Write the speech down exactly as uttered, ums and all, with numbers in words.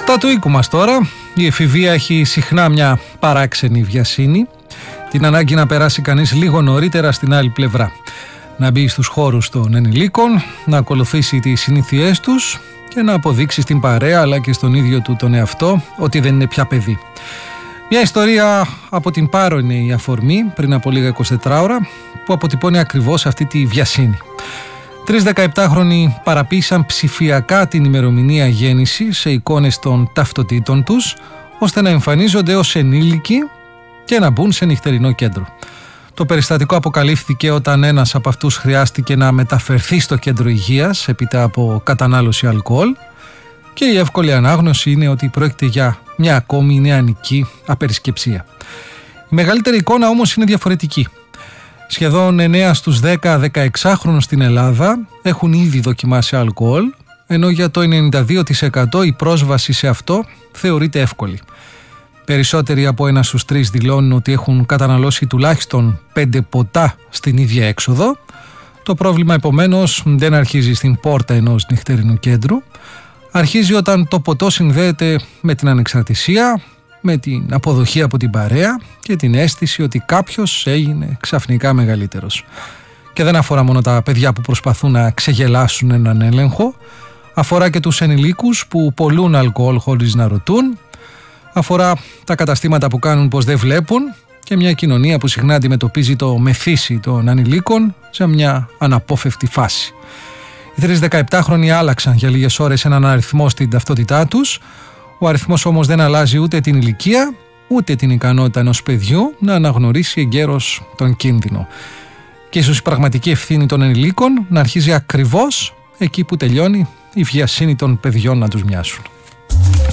Αυτά του οίκου μας τώρα. Η εφηβεία έχει συχνά μια παράξενη βιασύνη. Την ανάγκη να περάσει κανείς λίγο νωρίτερα στην άλλη πλευρά. Να μπει στους χώρους των ενηλίκων, να ακολουθήσει τις συνήθειές τους και να αποδείξει στην παρέα αλλά και στον ίδιο του τον εαυτό ότι δεν είναι πια παιδί. Μια ιστορία από την Πάρο είναι η αφορμή πριν από λίγα εικοσιτέσσερις ώρα που αποτυπώνει ακριβώς αυτή τη βιασύνη. Τρεις δεκαεπτάχρονοι παραποίησαν ψηφιακά την ημερομηνία γέννηση σε εικόνες των ταυτοτήτων τους ώστε να εμφανίζονται ως ενήλικοι και να μπουν σε νυχτερινό κέντρο. Το περιστατικό αποκαλύφθηκε όταν ένας από αυτούς χρειάστηκε να μεταφερθεί στο κέντρο υγείας έπειτα από κατανάλωση αλκοόλ και η εύκολη ανάγνωση είναι ότι πρόκειται για μια ακόμη νεανική απερισκεψία. Η μεγαλύτερη εικόνα όμως είναι διαφορετική. Σχεδόν εννέα στους δέκα δεκαεξάχρονους στην Ελλάδα έχουν ήδη δοκιμάσει αλκοόλ, ενώ για το ενενήντα δύο τοις εκατό η πρόσβαση σε αυτό θεωρείται εύκολη. Περισσότεροι από ένα στους τρεις δηλώνουν ότι έχουν καταναλώσει τουλάχιστον πέντε ποτά στην ίδια έξοδο. Το πρόβλημα επομένως δεν αρχίζει στην πόρτα ενός νυχτερινού κέντρου. Αρχίζει όταν το ποτό συνδέεται με την ανεξαρτησία, με την αποδοχή από την παρέα και την αίσθηση ότι κάποιος έγινε ξαφνικά μεγαλύτερος. Και δεν αφορά μόνο τα παιδιά που προσπαθούν να ξεγελάσουν έναν έλεγχο, αφορά και τους ενηλίκους που πωλούν αλκοόλ χωρίς να ρωτούν, αφορά τα καταστήματα που κάνουν πως δεν βλέπουν και μια κοινωνία που συχνά αντιμετωπίζει το μεθύσι των ανηλίκων σε μια αναπόφευκτη φάση. Οι τρεις δεκαεπτάχρονοι άλλαξαν για λίγες ώρες έναν αριθμό στην ταυτότητά τους. Ο αριθμός όμως δεν αλλάζει ούτε την ηλικία, ούτε την ικανότητα ενός παιδιού να αναγνωρίσει εγκαίρως τον κίνδυνο. Και ίσως η πραγματική ευθύνη των ενηλίκων να αρχίζει ακριβώς εκεί που τελειώνει η βιασύνη των παιδιών να τους μοιάσουν.